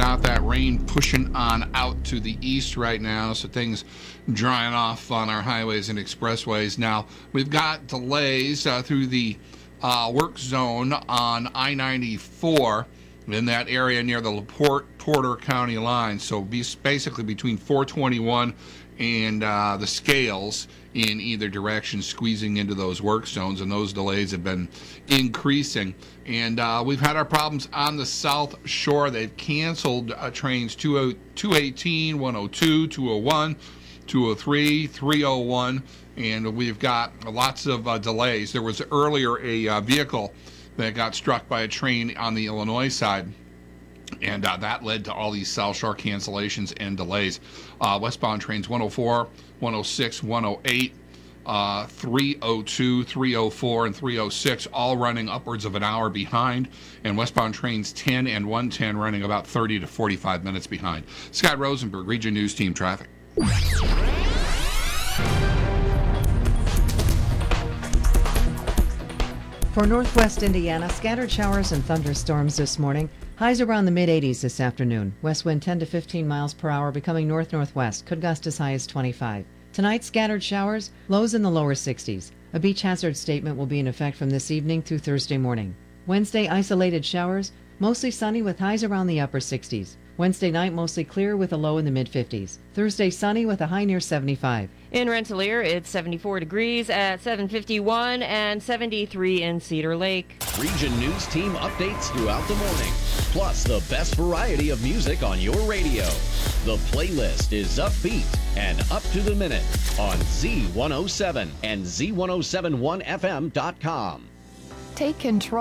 got that rain pushing on out to the east right now, so things drying off on our highways and expressways. Now, we've got delays through the work zone on I-94 in that area near the LaPorte-Porter County line. So basically between 421 and the Scales in either direction, squeezing into those work zones, and those delays have been increasing. And we've had our problems on the South Shore. They've canceled trains 218, 102, 201, 203, 301, and we've got lots of delays. There was earlier a vehicle that got struck by a train on the Illinois side, and that led to all these South Shore cancellations and delays. Westbound trains 104, 106, 108, 302, 304, and 306 all running upwards of an hour behind, and westbound trains 10 and 110 running about 30 to 45 minutes behind. Scott Rosenberg, Region News Team Traffic. For northwest Indiana, scattered showers and thunderstorms this morning. Highs around the mid-80s this afternoon. West wind 10 to 15 miles per hour, becoming north-northwest. Could gust as high as 25. Tonight, scattered showers, lows in the lower 60s. A beach hazard statement will be in effect from this evening through Thursday morning. Wednesday, isolated showers, mostly sunny with highs around the upper 60s. Wednesday night, mostly clear with a low in the mid-50s. Thursday, sunny with a high near 75. In Rensselaer, it's 74 degrees at 7:51 and 73 in Cedar Lake. Region News Team updates throughout the morning, plus the best variety of music on your radio. The playlist is upbeat and up to the minute on Z107 and Z1071FM.com. Take control.